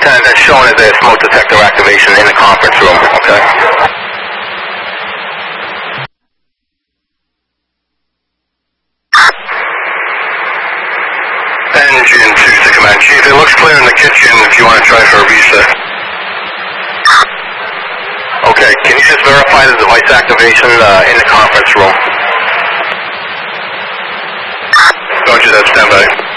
Lieutenant, that's shown as a smoke detector activation in the conference room, okay? Engine 2 to command. Chief, it looks clear in the kitchen if you want to try for a reset. Okay, can you just verify the device activation in the conference room? Roger that, stand by.